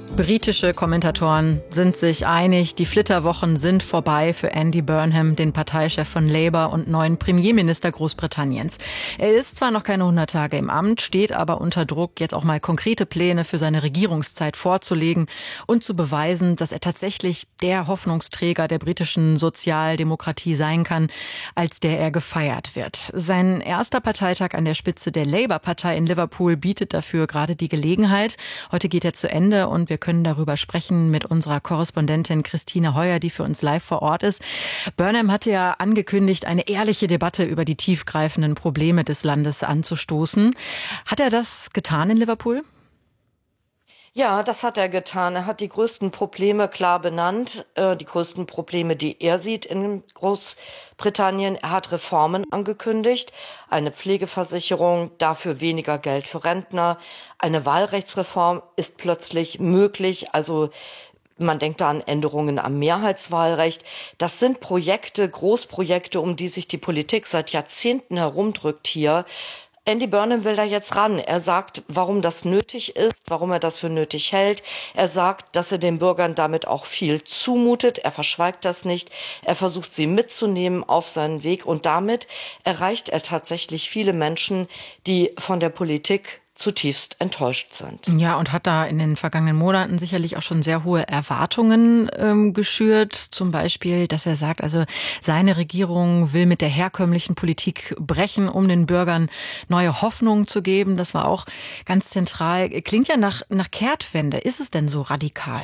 Britische Kommentatoren sind sich einig, die Flitterwochen sind vorbei für Andy Burnham, den Parteichef von Labour und neuen Premierminister Großbritanniens. Er ist zwar noch keine 100 Tage im Amt, steht aber unter Druck, jetzt auch mal konkrete Pläne für seine Regierungszeit vorzulegen und zu beweisen, dass er tatsächlich der Hoffnungsträger der britischen Sozialdemokratie sein kann, als der er gefeiert wird. Sein erster Parteitag an der Spitze der Labour-Partei in Liverpool bietet dafür gerade die Gelegenheit. Heute geht er zu Ende und wir können darüber sprechen mit unserer Korrespondentin Christine Heuer, die für uns live vor Ort ist. Burnham hatte ja angekündigt, eine ehrliche Debatte über die tiefgreifenden Probleme des Landes anzustoßen. Hat er das getan in Liverpool? Ja, das hat er getan. Er hat die größten Probleme klar benannt, die größten Probleme, die er sieht in Großbritannien. Er hat Reformen angekündigt, eine Pflegeversicherung, dafür weniger Geld für Rentner. Eine Wahlrechtsreform ist plötzlich möglich, also man denkt da an Änderungen am Mehrheitswahlrecht. Das sind Projekte, Großprojekte, um die sich die Politik seit Jahrzehnten herumdrückt hier. Andy Burnham will da jetzt ran. Er sagt, warum das nötig ist, warum er das für nötig hält. Er sagt, dass er den Bürgern damit auch viel zumutet. Er verschweigt das nicht. Er versucht, sie mitzunehmen auf seinen Weg. Und damit erreicht er tatsächlich viele Menschen, die von der Politik zutiefst enttäuscht sind. Ja, und hat da in den vergangenen Monaten sicherlich auch schon sehr hohe Erwartungen geschürt. Zum Beispiel, dass er sagt, also seine Regierung will mit der herkömmlichen Politik brechen, um den Bürgern neue Hoffnung zu geben. Das war auch ganz zentral. Klingt ja nach Kehrtwende. Ist es denn so radikal?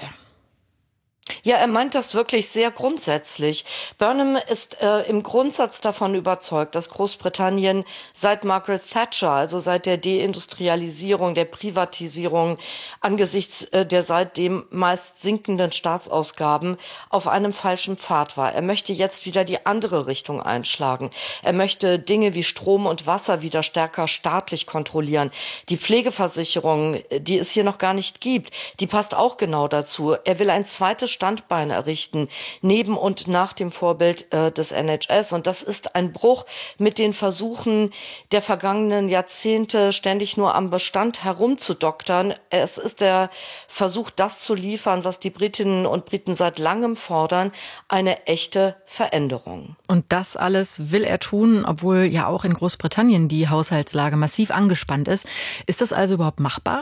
Ja, er meint das wirklich sehr grundsätzlich. Burnham ist im Grundsatz davon überzeugt, dass Großbritannien seit Margaret Thatcher, also seit der Deindustrialisierung, der Privatisierung, angesichts der seitdem meist sinkenden Staatsausgaben auf einem falschen Pfad war. Er möchte jetzt wieder die andere Richtung einschlagen. Er möchte Dinge wie Strom und Wasser wieder stärker staatlich kontrollieren. Die Pflegeversicherung, die es hier noch gar nicht gibt, die passt auch genau dazu. Er will ein zweites Standbein errichten, neben und nach dem Vorbild des NHS. Und das ist ein Bruch mit den Versuchen der vergangenen Jahrzehnte, ständig nur am Bestand herumzudoktern. Es ist der Versuch, das zu liefern, was die Britinnen und Briten seit langem fordern, eine echte Veränderung. Und das alles will er tun, obwohl ja auch in Großbritannien die Haushaltslage massiv angespannt ist. Ist das also überhaupt machbar?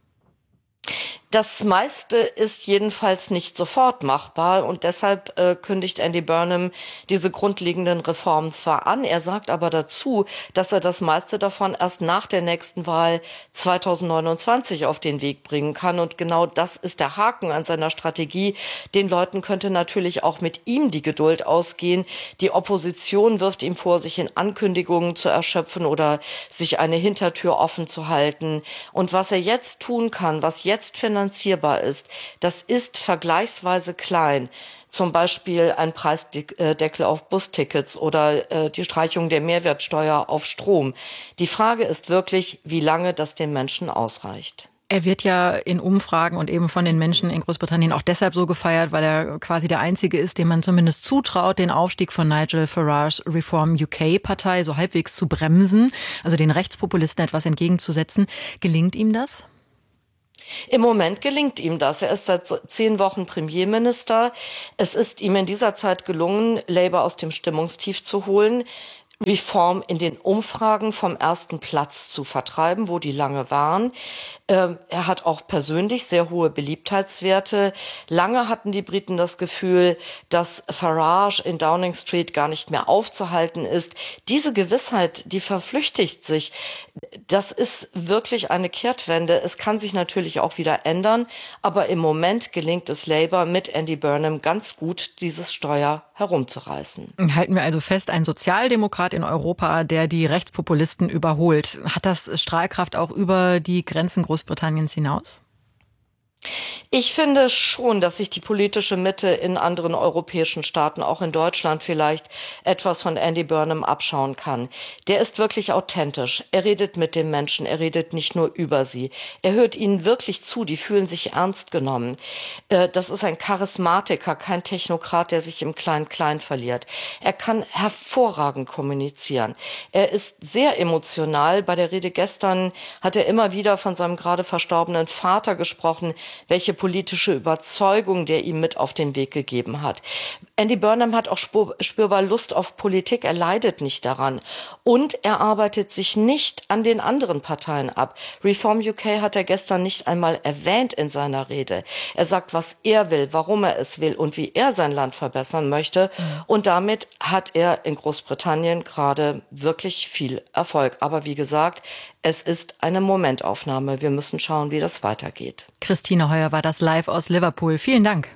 Das meiste ist jedenfalls nicht sofort machbar und deshalb kündigt Andy Burnham diese grundlegenden Reformen zwar an, er sagt aber dazu, dass er das meiste davon erst nach der nächsten Wahl 2029 auf den Weg bringen kann und genau das ist der Haken an seiner Strategie. Den Leuten könnte natürlich auch mit ihm die Geduld ausgehen. Die Opposition wirft ihm vor, sich in Ankündigungen zu erschöpfen oder sich eine Hintertür offen zu halten. Und was er jetzt tun kann, was jetzt finanzierbar ist, das ist vergleichsweise klein. Zum Beispiel ein Preisdeckel auf Bustickets oder die Streichung der Mehrwertsteuer auf Strom. Die Frage ist wirklich, wie lange das den Menschen ausreicht. Er wird ja in Umfragen und eben von den Menschen in Großbritannien auch deshalb so gefeiert, weil er quasi der Einzige ist, dem man zumindest zutraut, den Aufstieg von Nigel Farages Reform UK-Partei so halbwegs zu bremsen, also den Rechtspopulisten etwas entgegenzusetzen. Gelingt ihm das? Im Moment gelingt ihm das. Er ist seit 10 Wochen Premierminister. Es ist ihm in dieser Zeit gelungen, Labour aus dem Stimmungstief zu holen, Reform in den Umfragen vom ersten Platz zu vertreiben, wo die lange waren. Er hat auch persönlich sehr hohe Beliebtheitswerte. Lange hatten die Briten das Gefühl, dass Farage in Downing Street gar nicht mehr aufzuhalten ist. Diese Gewissheit, die verflüchtigt sich. Das ist wirklich eine Kehrtwende. Es kann sich natürlich auch wieder ändern, aber im Moment gelingt es Labour mit Andy Burnham ganz gut, dieses Steuer herumzureißen. Halten wir also fest, ein Sozialdemokrat in Europa, der die Rechtspopulisten überholt. Hat das Strahlkraft auch über die Grenzen Großbritanniens hinaus? Ich finde schon, dass sich die politische Mitte in anderen europäischen Staaten, auch in Deutschland vielleicht, etwas von Andy Burnham abschauen kann. Der ist wirklich authentisch. Er redet mit den Menschen, er redet nicht nur über sie. Er hört ihnen wirklich zu, die fühlen sich ernst genommen. Das ist ein Charismatiker, kein Technokrat, der sich im Klein-Klein verliert. Er kann hervorragend kommunizieren. Er ist sehr emotional. Bei der Rede gestern hat er immer wieder von seinem gerade verstorbenen Vater gesprochen, welche politische Überzeugung der ihm mit auf den Weg gegeben hat. Andy Burnham hat auch spürbar Lust auf Politik, er leidet nicht daran. Und er arbeitet sich nicht an den anderen Parteien ab. Reform UK hat er gestern nicht einmal erwähnt in seiner Rede. Er sagt, was er will, warum er es will und wie er sein Land verbessern möchte. Und damit hat er in Großbritannien gerade wirklich viel Erfolg. Aber wie gesagt, es ist eine Momentaufnahme. Wir müssen schauen, wie das weitergeht. Christine Heuer war das live aus Liverpool. Vielen Dank.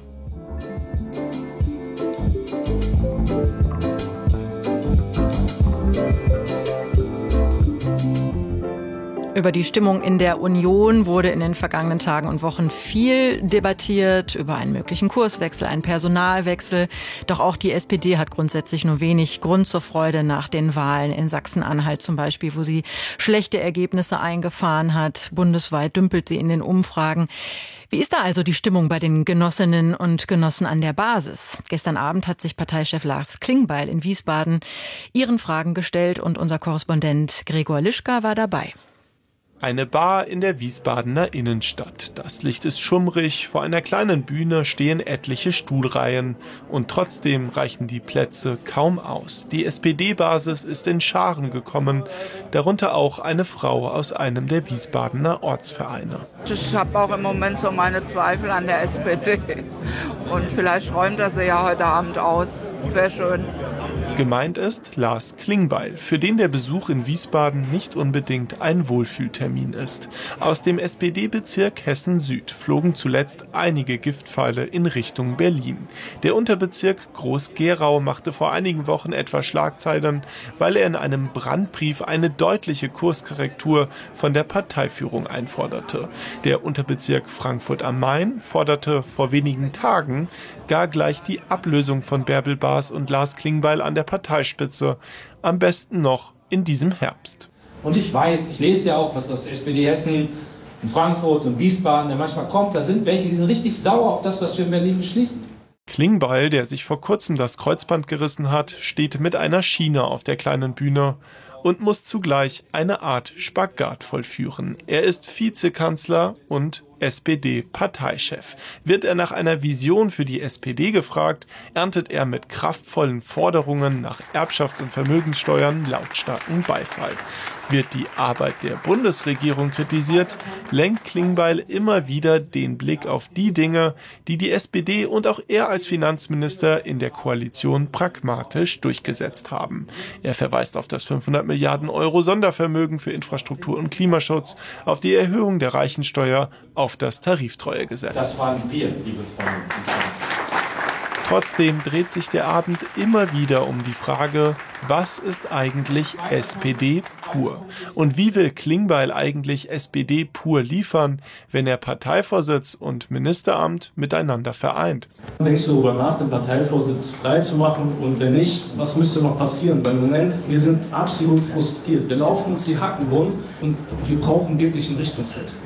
Über die Stimmung in der Union wurde in den vergangenen Tagen und Wochen viel debattiert, über einen möglichen Kurswechsel, einen Personalwechsel. Doch auch die SPD hat grundsätzlich nur wenig Grund zur Freude nach den Wahlen in Sachsen-Anhalt zum Beispiel, wo sie schlechte Ergebnisse eingefahren hat. Bundesweit dümpelt sie in den Umfragen. Wie ist da also die Stimmung bei den Genossinnen und Genossen an der Basis? Gestern Abend hat sich Parteichef Lars Klingbeil in Wiesbaden ihren Fragen gestellt und unser Korrespondent Gregor Lischka war dabei. Eine Bar in der Wiesbadener Innenstadt. Das Licht ist schummrig, vor einer kleinen Bühne stehen etliche Stuhlreihen. Und trotzdem reichen die Plätze kaum aus. Die SPD-Basis ist in Scharen gekommen, darunter auch eine Frau aus einem der Wiesbadener Ortsvereine. Ich habe auch im Moment so meine Zweifel an der SPD. Und vielleicht räumt er sie ja heute Abend aus. Wäre schön. Gemeint ist Lars Klingbeil, für den der Besuch in Wiesbaden nicht unbedingt ein Wohlfühltermin ist. Aus dem SPD-Bezirk Hessen-Süd flogen zuletzt einige Giftpfeile in Richtung Berlin. Der Unterbezirk Groß-Gerau machte vor einigen Wochen etwa Schlagzeilen, weil er in einem Brandbrief eine deutliche Kurskorrektur von der Parteiführung einforderte. Der Unterbezirk Frankfurt am Main forderte vor wenigen Tagen gar gleich die Ablösung von Bärbel Baas und Lars Klingbeil an der Parteispitze, am besten noch in diesem Herbst. Und ich weiß, ich lese ja auch, was aus der SPD Hessen, in Frankfurt und Wiesbaden da manchmal kommt, da sind welche, die sind richtig sauer auf das, was wir in Berlin beschließen. Klingbeil, der sich vor kurzem das Kreuzband gerissen hat, steht mit einer Schiene auf der kleinen Bühne und muss zugleich eine Art Spagat vollführen. Er ist Vizekanzler und SPD-Parteichef. Wird er nach einer Vision für die SPD gefragt, erntet er mit kraftvollen Forderungen nach Erbschafts- und Vermögenssteuern lautstarken Beifall. Wird die Arbeit der Bundesregierung kritisiert, lenkt Klingbeil immer wieder den Blick auf die Dinge, die die SPD und auch er als Finanzminister in der Koalition pragmatisch durchgesetzt haben. Er verweist auf das 500 Milliarden Euro Sondervermögen für Infrastruktur und Klimaschutz, auf die Erhöhung der Reichensteuer, auf das Tariftreuegesetz. Das waren wir, liebe Freunde. Trotzdem dreht sich der Abend immer wieder um die Frage, was ist eigentlich SPD pur? Und wie will Klingbeil eigentlich SPD pur liefern, wenn er Parteivorsitz und Ministeramt miteinander vereint? Denkst du darüber nach, den Parteivorsitz freizumachen? Und wenn nicht, was müsste noch passieren? Weil im Moment, wir sind absolut frustriert. Wir laufen uns die Hacken wund und wir brauchen wirklich einen Richtungswechsel.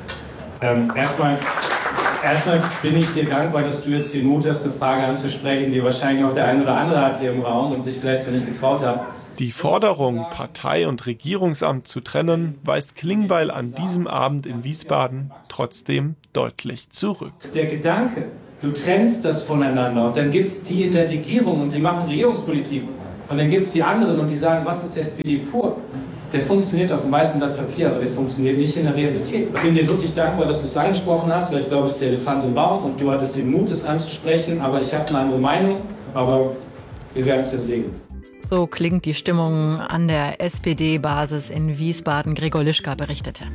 Erstmal bin ich dir dankbar, dass du jetzt den Mut hast, eine Frage anzusprechen, die wahrscheinlich auch der eine oder andere hat hier im Raum und sich vielleicht noch nicht getraut hat. Die Forderung, Partei- und Regierungsamt zu trennen, weist Klingbeil an diesem Abend in Wiesbaden trotzdem deutlich zurück. Der Gedanke, du trennst das voneinander und dann gibt es die in der Regierung und die machen Regierungspolitik und dann gibt es die anderen und die sagen, was ist SPD pur? Der funktioniert auf dem weißen Blatt Papier, aber der funktioniert nicht in der Realität. Ich bin dir wirklich dankbar, dass du es angesprochen hast, weil ich glaube, es ist der Elefant im Raum und du hattest den Mut, es anzusprechen, aber ich habe eine andere Meinung, aber wir werden es ja sehen. So klingt die Stimmung an der SPD-Basis in Wiesbaden. Gregor Lischka berichtete.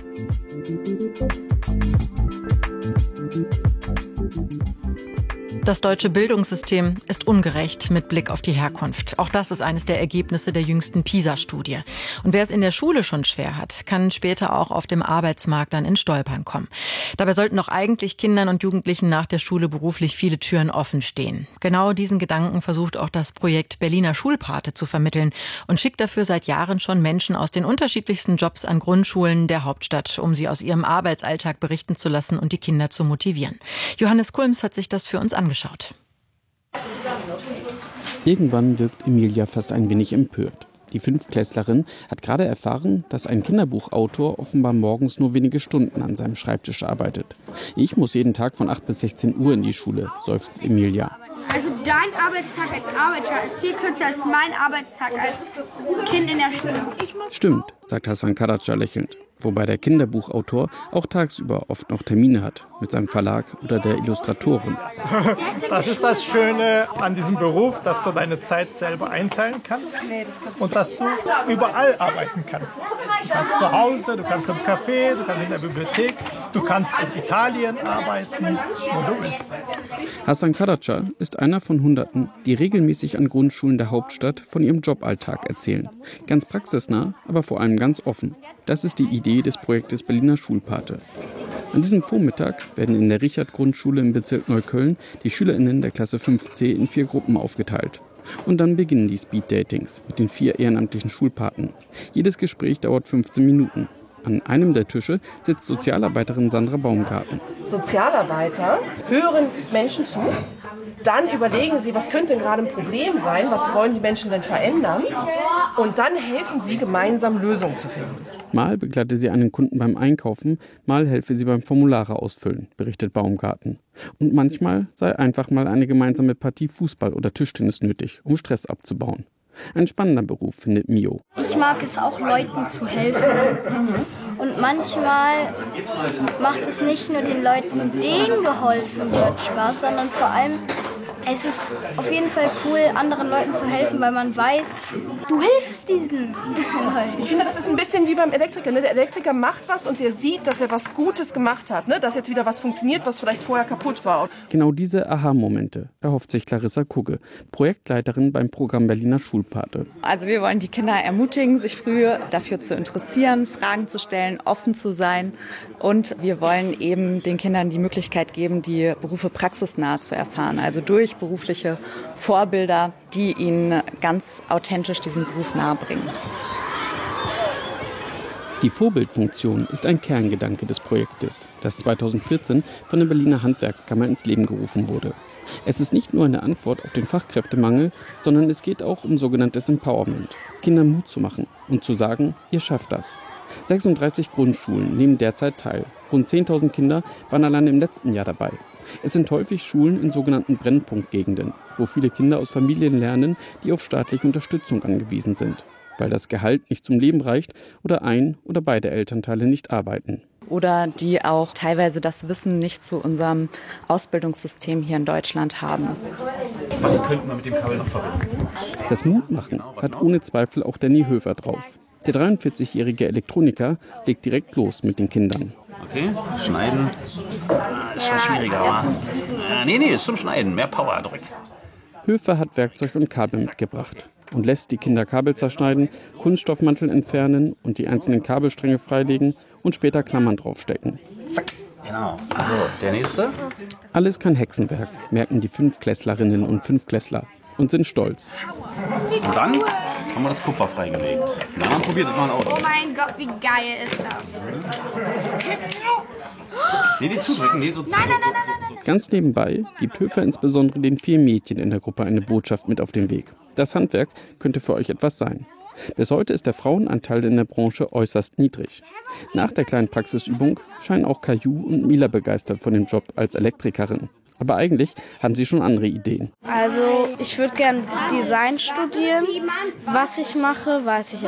Das deutsche Bildungssystem ist ungerecht mit Blick auf die Herkunft. Auch das ist eines der Ergebnisse der jüngsten PISA-Studie. Und wer es in der Schule schon schwer hat, kann später auch auf dem Arbeitsmarkt dann ins Stolpern kommen. Dabei sollten doch eigentlich Kindern und Jugendlichen nach der Schule beruflich viele Türen offen stehen. Genau diesen Gedanken versucht auch das Projekt Berliner Schulpate zu vermitteln und schickt dafür seit Jahren schon Menschen aus den unterschiedlichsten Jobs an Grundschulen der Hauptstadt, um sie aus ihrem Arbeitsalltag berichten zu lassen und die Kinder zu motivieren. Johannes Kulms hat sich das für uns angeschaut. Irgendwann wirkt Emilia fast ein wenig empört. Die Fünftklässlerin hat gerade erfahren, dass ein Kinderbuchautor offenbar morgens nur wenige Stunden an seinem Schreibtisch arbeitet. Ich muss jeden Tag von 8 bis 16 Uhr in die Schule, seufzt Emilia. Also dein Arbeitstag als Arbeiter ist viel kürzer als mein Arbeitstag als Kind in der Schule. Stimmt, sagt Hasan Karaca lächelnd. Wobei der Kinderbuchautor auch tagsüber oft noch Termine hat mit seinem Verlag oder der Illustratorin. Das ist das Schöne an diesem Beruf, dass du deine Zeit selber einteilen kannst und dass du überall arbeiten kannst. Du kannst zu Hause, du kannst im Café, du kannst in der Bibliothek, du kannst in Italien arbeiten, wo du willst. Hasan Karaca ist einer von Hunderten, die regelmäßig an Grundschulen der Hauptstadt von ihrem Joballtag erzählen. Ganz praxisnah, aber vor allem ganz offen. Das ist die Idee des Projektes Berliner Schulpate. An diesem Vormittag werden in der Richard-Grundschule im Bezirk Neukölln die SchülerInnen der Klasse 5c in 4 Gruppen aufgeteilt. Und dann beginnen die Speed-Datings mit den 4 ehrenamtlichen Schulpaten. Jedes Gespräch dauert 15 Minuten. An einem der Tische sitzt Sozialarbeiterin Sandra Baumgarten. Sozialarbeiter hören Menschen zu, dann überlegen sie, was könnte gerade ein Problem sein, was wollen die Menschen denn verändern und dann helfen sie gemeinsam Lösungen zu finden. Mal begleite sie einen Kunden beim Einkaufen, mal helfe sie beim Formulare ausfüllen, berichtet Baumgarten. Und manchmal sei einfach mal eine gemeinsame Partie Fußball oder Tischtennis nötig, um Stress abzubauen. Ein spannender Beruf, findet Mio. Ich mag es auch, Leuten zu helfen. Und manchmal macht es nicht nur den Leuten, denen geholfen wird, Spaß, sondern vor allem, es ist auf jeden Fall cool, anderen Leuten zu helfen, weil man weiß, du hilfst diesen Leuten. Ich finde, das ist ein bisschen wie beim Elektriker. Ne? Der Elektriker macht was und der sieht, dass er was Gutes gemacht hat. Ne? Dass jetzt wieder was funktioniert, was vielleicht vorher kaputt war. Genau diese Aha-Momente erhofft sich Clarissa Kugge, Projektleiterin beim Programm Berliner Schulpate. Also wir wollen die Kinder ermutigen, sich früh dafür zu interessieren, Fragen zu stellen, offen zu sein. Und wir wollen eben den Kindern die Möglichkeit geben, die Berufe praxisnah zu erfahren. Also durch berufliche Vorbilder, die ihnen ganz authentisch diesen Beruf nahebringen. Die Vorbildfunktion ist ein Kerngedanke des Projektes, das 2014 von der Berliner Handwerkskammer ins Leben gerufen wurde. Es ist nicht nur eine Antwort auf den Fachkräftemangel, sondern es geht auch um sogenanntes Empowerment. Kindern Mut zu machen und zu sagen, ihr schafft das. 36 Grundschulen nehmen derzeit teil. Rund 10.000 Kinder waren allein im letzten Jahr dabei. Es sind häufig Schulen in sogenannten Brennpunktgegenden, wo viele Kinder aus Familien lernen, die auf staatliche Unterstützung angewiesen sind, weil das Gehalt nicht zum Leben reicht oder ein oder beide Elternteile nicht arbeiten. Oder die auch teilweise das Wissen nicht zu unserem Ausbildungssystem hier in Deutschland haben. Was könnte man mit dem Kabel noch verbinden? Das Mutmachen hat ohne Zweifel auch Danny Höfer drauf. Der 43-jährige Elektroniker legt direkt los mit den Kindern. Okay, schneiden. Ist schon schwieriger, aber. Nee, ist zum Schneiden. Mehr Power, Druck. Höfer hat Werkzeug und Kabel mitgebracht und lässt die Kinder Kabel zerschneiden, Kunststoffmantel entfernen und die einzelnen Kabelstränge freilegen und später Klammern draufstecken. Zack, genau. So, der nächste. Alles kein Hexenwerk, merken die Fünftklässlerinnen und Fünftklässler und sind stolz. Und dann haben wir das Kupfer freigelegt. Na, dann probiert es mal aus. Oh mein Gott, wie geil ist das? Nee, die zudrücken, nee, so. Nein. Ganz nebenbei gibt Höfer insbesondere den 4 Mädchen in der Gruppe eine Botschaft mit auf den Weg. Das Handwerk könnte für euch etwas sein. Bis heute ist der Frauenanteil in der Branche äußerst niedrig. Nach der kleinen Praxisübung scheinen auch Caillou und Mila begeistert von dem Job als Elektrikerin. Aber eigentlich haben sie schon andere Ideen. Also ich würde gern Design studieren. Was ich mache, weiß ich